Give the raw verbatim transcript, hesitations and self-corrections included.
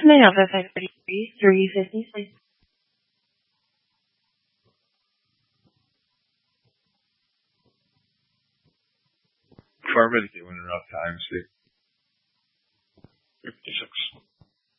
May I have the five thirty-three, three fifty, please? Four minutes, you went enough time, see. fifty-six.